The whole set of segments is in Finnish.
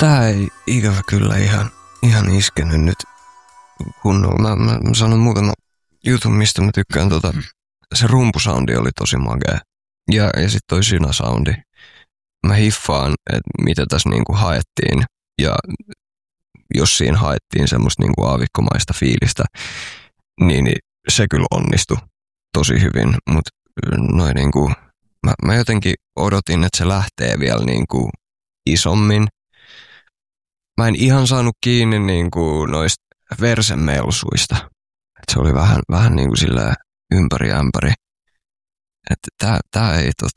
Tää ei ikävä kyllä ihan iskenyt nyt kunnolla. Mä sanon muutama jutun, mistä mä tykkään. Se rumpusoundi oli tosi magea. Ja sit toi synäsoundi. Mä hiffaan, että mitä tässä niinku haettiin. Ja jos siinä haettiin semmoista niinku aavikkomaista fiilistä, niin se kyllä onnistui tosi hyvin. Mut noin niinku, mä jotenkin odotin, että se lähtee vielä niinku isommin. Mä en ihan saanut kiinni niinku noista versemelsuista. Et se oli vähän niinku sillä ympäri ämpäri. Että tää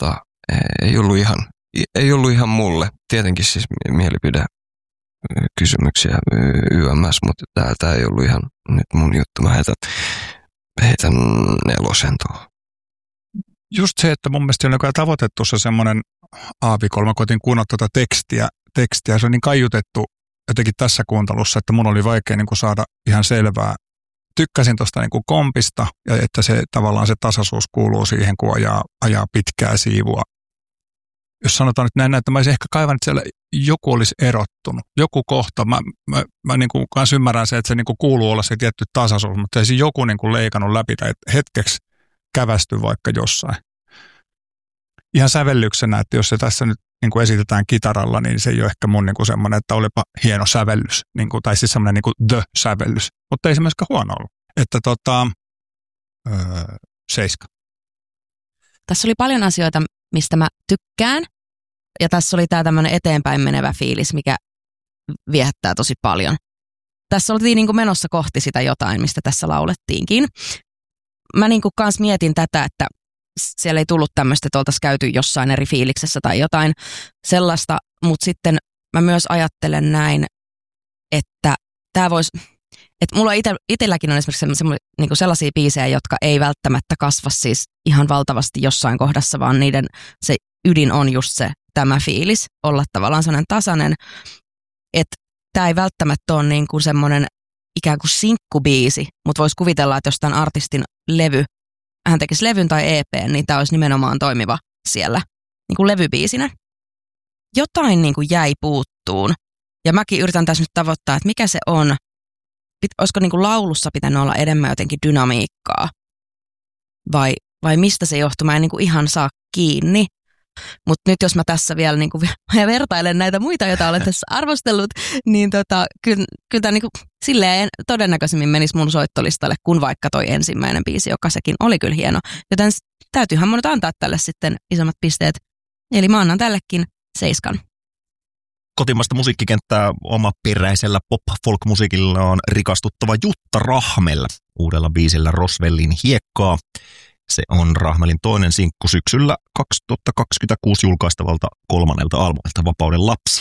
ei ollut ihan mulle. Tietenkin siis mielipide kysymyksiä YMS, mutta tää ei ollut ihan nyt mun juttu. Mä heitän 4 tuohon. Just se, että mun mielestä on tavoitettu se semmoinen aavikko, mä koitin kuunnella tuota tekstiä, se on niin kaiutettu jotenkin tässä kuuntelussa, että mun oli vaikea niin kuin saada ihan selvää. Tykkäsin tuosta niin kuin kompista, ja että se tavallaan se tasaisuus kuuluu siihen, kun ajaa pitkää siivua. Jos sanotaan nyt näin, että mä olisin ehkä kaivannut, että siellä joku olisi erottunut. Joku kohta, mä niin kuin kans ymmärrän se, että se niin kuin kuuluu olla se tietty tasaisuus, mutta ei joku niin kuin leikannut läpi tai hetkeksi kävästy vaikka jossain. Ihan sävellyksenä, että jos se tässä nyt niin kuin esitetään kitaralla, niin se ei ole ehkä mun niin kuin semmoinen, että olipa hieno sävellys, niin kuin, tai siis semmoinen niin kuin the-sävellys, mutta ei se myöskään huono ollut. Että 7. Tässä oli paljon asioita, mistä mä tykkään, ja tässä oli tää tämmöinen eteenpäin menevä fiilis, mikä viehättää tosi paljon. Tässä oltiin niin kuin menossa kohti sitä jotain, mistä tässä laulettiinkin. Mä niin kuin kans mietin tätä, että siellä ei tullut tämmöistä, että oltaisiin käyty jossain eri fiiliksessä tai jotain sellaista, mutta sitten mä myös ajattelen näin, että tämä voisi, että mulla itselläkin on esimerkiksi niin kuin sellaisia biisejä, jotka ei välttämättä kasva siis ihan valtavasti jossain kohdassa, vaan niiden se ydin on just se tämä fiilis, olla tavallaan sellainen tasainen, että tämä ei välttämättä ole niin kuin semmoinen ikään kuin sinkkubiisi, mutta voisi kuvitella, että jos tämän artistin levy, hän tekisi levyn tai EPn, niin tämä olisi nimenomaan toimiva siellä niin kuin levybiisinä. Jotain niin kuin jäi puuttuun. Ja mäkin yritän tässä nyt tavoittaa, että mikä se on. Olisiko niin kuin laulussa pitänyt olla enemmän jotenkin dynamiikkaa? Vai mistä se johtuu? Mä en niin kuin ihan saa kiinni. Mutta nyt jos mä tässä vielä niin kuin vertailen näitä muita, joita olen tässä arvostellut, niin kyllä tämä niin kuin silleen todennäköisemmin menisi mun soittolistalle kuin vaikka toi ensimmäinen biisi, joka sekin oli kyllä hieno. Joten täytyyhän mun nyt antaa tälle sitten isommat pisteet. Eli mä annan tällekin 7. Kotimaista musiikkikenttää omaperäisellä pop-folk-musiikilla on rikastuttava Jutta Rahmel uudella biisillä Roswellin hiekkaa. Se on Rahmelin toinen sinkku syksyllä 2026 julkaistavalta 3. albumilta Vapauden lapsi.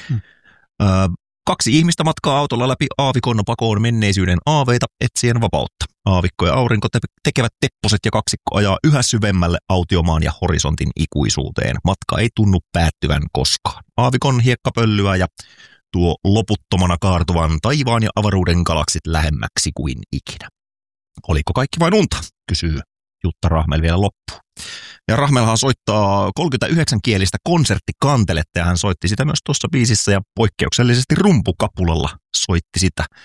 2 ihmistä matkaa autolla läpi aavikon pakoon menneisyyden aaveita etsien vapautta. Aavikko ja aurinko tekevät tepposet ja kaksikko ajaa yhä syvemmälle autiomaan ja horisontin ikuisuuteen. Matka ei tunnu päättyvän koskaan. Aavikon hiekkapöllyä ja tuo loputtomana kaartuvan taivaan ja avaruuden galaksit lähemmäksi kuin ikinä. Oliko kaikki vain unta, kysyy Jutta Rahmel vielä loppuun. Ja Rahmelhan soittaa 39-kielistä konserttikanteletta ja hän soitti sitä myös tuossa biisissä ja poikkeuksellisesti rumpukapulalla soitti sitä